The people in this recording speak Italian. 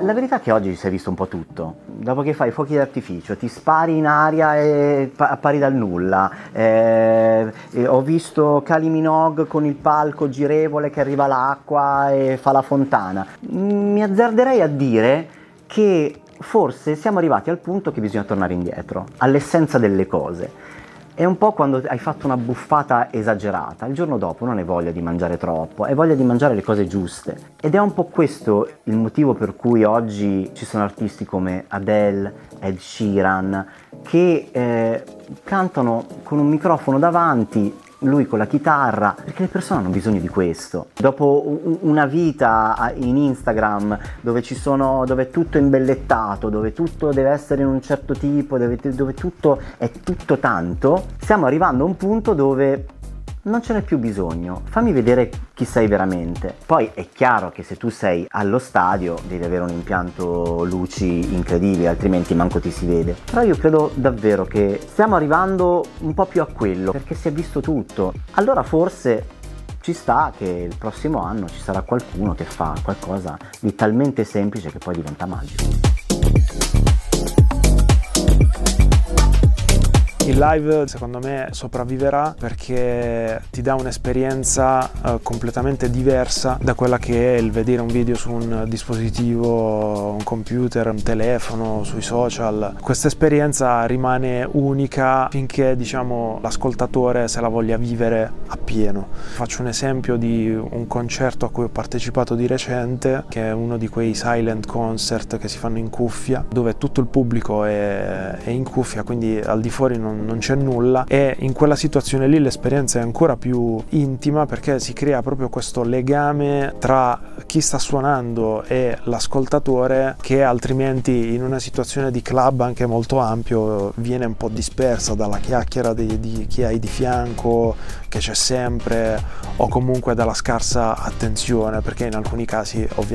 La verità è che oggi si è visto un po' tutto. Dopo che fai fuochi d'artificio, ti spari in aria e appari dal nulla. Ho visto Kylie Minogue con il palco girevole che arriva l'acqua e fa la fontana. Mi azzarderei a dire che forse siamo arrivati al punto che bisogna tornare indietro, all'essenza delle cose. È un po' quando hai fatto una buffata esagerata, il giorno dopo non hai voglia di mangiare troppo, hai voglia di mangiare le cose giuste. Ed è un po' questo il motivo per cui oggi ci sono artisti come Adele, Ed Sheeran, che cantano con un microfono davanti, lui con la chitarra, perché le persone hanno bisogno di questo. Dopo una vita in Instagram dove è tutto imbellettato, dove tutto deve essere in un certo tipo, dove tutto è tutto tanto, stiamo arrivando a un punto dove non ce n'è più bisogno. Fammi vedere chi sei veramente. Poi è chiaro che se tu sei allo stadio devi avere un impianto luci incredibile, altrimenti manco ti si vede. Però io credo davvero che stiamo arrivando un po' più a quello, perché si è visto tutto. Allora forse ci sta che il prossimo anno ci sarà qualcuno che fa qualcosa di talmente semplice che poi diventa magico. Il live secondo me sopravviverà perché ti dà un'esperienza completamente diversa da quella che è il vedere un video su un dispositivo, un computer, un telefono, sui social. Questa esperienza rimane unica finché, diciamo, l'ascoltatore se la voglia vivere appieno. Faccio un esempio di un concerto a cui ho partecipato di recente, che è uno di quei silent concert che si fanno in cuffia, dove tutto il pubblico è in cuffia, quindi al di fuori non c'è nulla, e in quella situazione lì l'esperienza è ancora più intima perché si crea proprio questo legame tra chi sta suonando e l'ascoltatore, che altrimenti in una situazione di club anche molto ampio viene un po' dispersa dalla chiacchiera di chi hai di fianco, che c'è sempre, o comunque dalla scarsa attenzione, perché in alcuni casi ovviamente